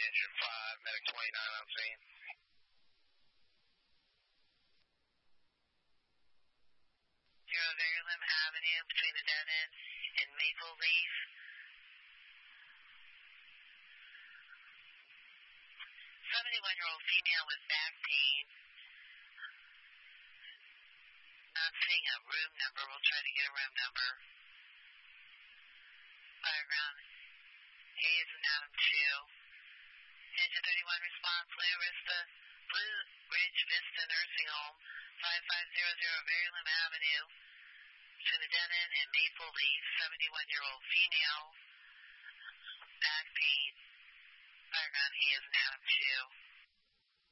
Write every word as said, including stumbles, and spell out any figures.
engine five, medic twenty-nine on scene. Zero Verulam Avenue between the dead end and Maple Leaf. seventy-one-year-old female with back pain. Not seeing a room number. We'll try to get a room number. Fireground Hayes and Adam two. Engine thirty-one response, Blue Vista, Blue Ridge Vista Nursing Home, five five zero zero Verulam Avenue, between the dead end and Maple Leaf, seventy-one-year-old female, back pain. Fireground Hayes and Adam two.